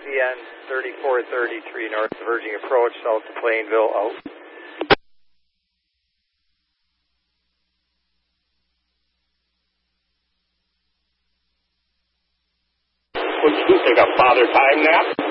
CN 3433 north diverging approach, south to Plainville, out. Would you take a father time nap?